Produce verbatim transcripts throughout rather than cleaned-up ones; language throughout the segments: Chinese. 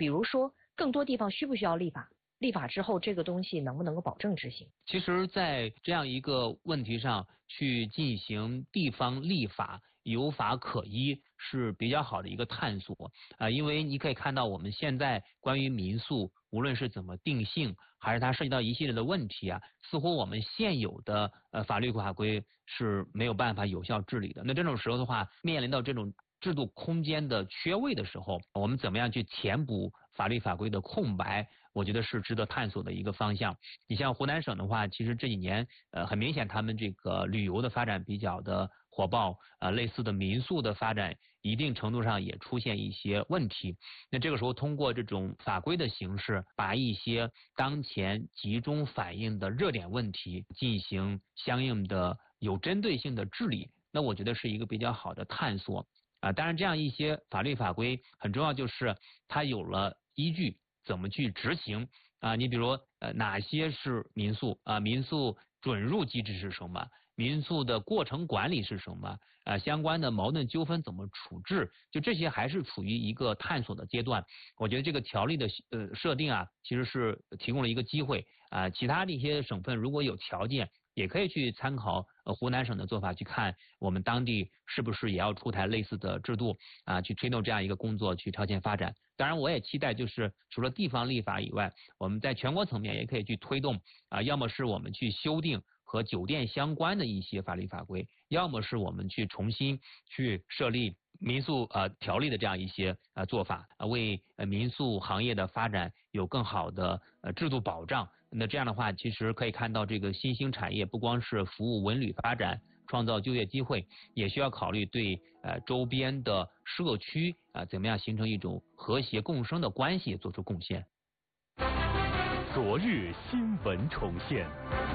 比如说，更多地方需不需要立法？立法之后，这个东西能不能够保证执行？ 其实，在这样一个问题上去进行地方立法，有法可依是比较好的一个探索啊、呃，因为你可以看到我们现在关于民宿，无论是怎么定性，还是它涉及到一系列的问题啊，似乎我们现有的呃法律法规是没有办法有效治理的。那这种时候的话，面临到这种制度空间的缺位的时候，我们怎么样去填补法律法规的空白？我觉得是值得探索的一个方向。你像湖南省的话，其实这几年呃很明显，他们这个旅游的发展比较的火爆，呃类似的民宿的发展一定程度上也出现一些问题。那这个时候通过这种法规的形式，把一些当前集中反映的热点问题进行相应的有针对性的治理，那我觉得是一个比较好的探索。啊，当然，这样一些法律法规很重要，就是它有了依据，怎么去执行啊？你比如呃，哪些是民宿啊？民宿准入机制是什么？民宿的过程管理是什么？啊，相关的矛盾纠纷怎么处置？就这些还是处于一个探索的阶段。我觉得这个条例的呃设定啊，其实是提供了一个机会啊。其他的一些省份如果有条件，也可以去参考呃湖南省的做法，去看我们当地是不是也要出台类似的制度啊，去推动这样一个工作，去超前发展。当然，我也期待就是除了地方立法以外，我们在全国层面也可以去推动啊，要么是我们去修订和酒店相关的一些法律法规，要么是我们去重新去设立民宿呃条例的这样一些呃做法，呃为呃民宿行业的发展有更好的呃制度保障。那这样的话，其实可以看到这个新兴产业不光是服务文旅发展，创造就业机会，也需要考虑对呃周边的社区啊、呃、怎么样形成一种和谐共生的关系做出贡献。 昨日新闻重现。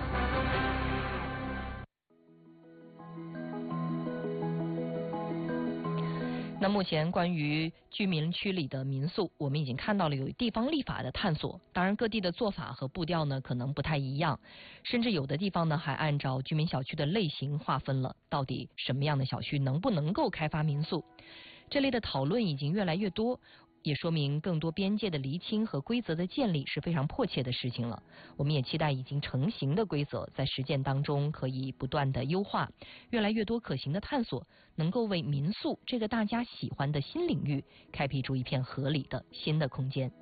那目前关于居民区里的民宿，我们已经看到了有地方立法的探索。当然，各地的做法和步调呢可能不太一样，甚至有的地方呢还按照居民小区的类型划分了，到底什么样的小区能不能够开发民宿。这类的讨论已经越来越多，也说明更多边界的厘清和规则的建立是非常迫切的事情了。我们也期待已经成型的规则在实践当中可以不断的优化，越来越多可行的探索能够为民宿这个大家喜欢的新领域开辟出一片合理的新的空间。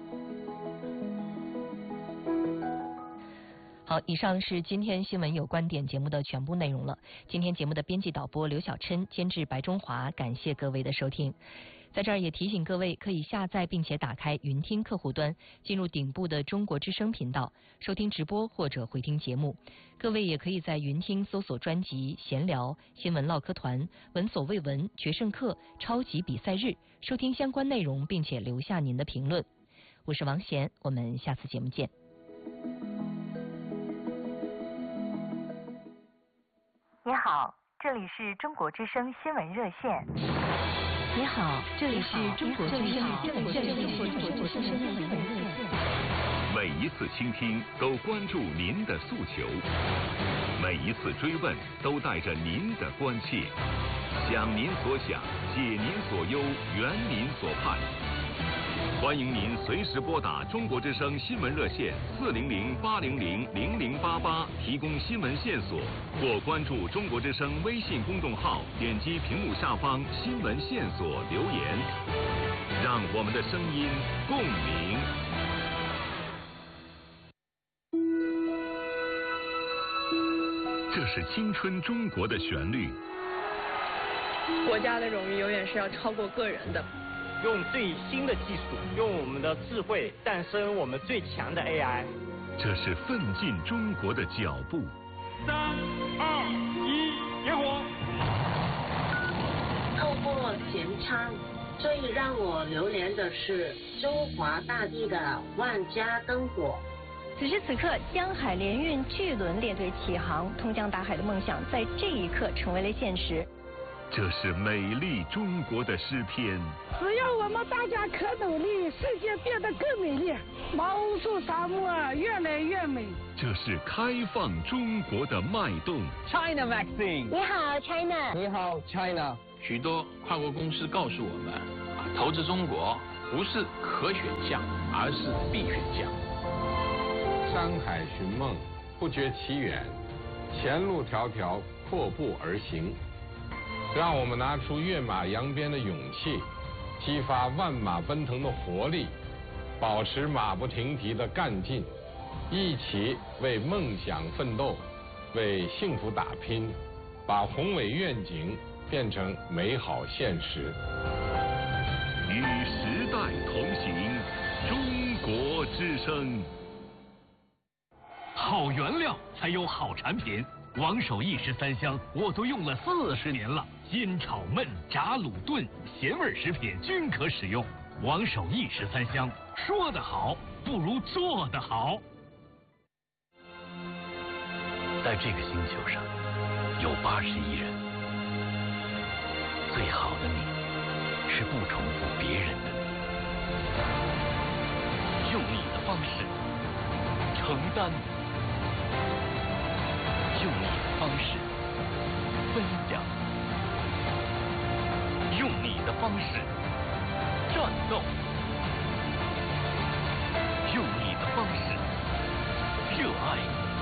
好，以上是今天新闻有观点节目的全部内容了。今天节目的编辑导播刘小琛，监制白中华，感谢各位的收听。在这儿也提醒各位，可以下载并且打开云听客户端，进入顶部的中国之声频道，收听直播或者回听节目。各位也可以在云听搜索专辑闲聊、新闻唠嗑团、闻所未闻、决胜课、超级比赛日，收听相关内容，并且留下您的评论。我是王贤，我们下次节目见。 你好，这里是中国之声新闻热线。 你好，这里是中国之声新闻热线。 每一次倾听都关注您的诉求，每一次追问都带着您的关切，想您所想，解您所忧，圆您所盼。欢迎您随时拨打中国之声新闻热线四零零八零零零零八八提供新闻线索，或关注中国之声微信公众号，点击屏幕下方新闻线索留言，让我们的声音共鸣。这是青春中国的旋律。 国家的荣誉永远是要超过个人的。 用最新的技术，用我们的智慧诞生我们最强的 A I。 这是奋进中国的脚步。 三二一，点火！ 透过前舱，最让我流连的是中华大地的万家灯火。 此时此刻，江海联运巨轮列队起航，通江达海的梦想在这一刻成为了现实。 这是美丽中国的诗篇。 只要我们大家可努力，世界变得更美丽，毛乌素沙漠越来越美。 这是开放中国的脉动。 China Vaccine。 你好 China。 你好 China。 许多跨国公司告诉我们，投资中国不是可选项，而是必选项。 山海寻梦，不觉其远，前路迢迢，阔步而行。让我们拿出跃马扬鞭的勇气，激发万马奔腾的活力，保持马不停蹄的干劲，一起为梦想奋斗，为幸福打拼，把宏伟愿景变成美好现实。 与时代同行，中国之声。 好原料才有好产品。王守义十三香我都用了四十年了，煎炒焖炸卤炖咸味食品均可使用。王守义十三香，说得好不如做得好。 在这个星球上有八十亿人，最好的你是不重复别人的你，用你的方式承担，用你的方式分享，用你的方式战斗，用你的方式热爱，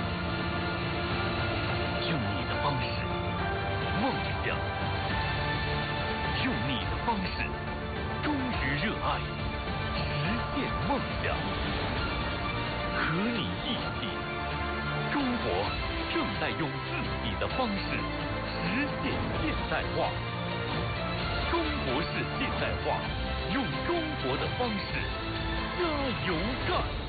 用你的方式梦想，用你的方式忠于热爱，实现梦想。和你一起，中国正在用自己的方式实现现代化。中国式现代化，用中国的方式加油干！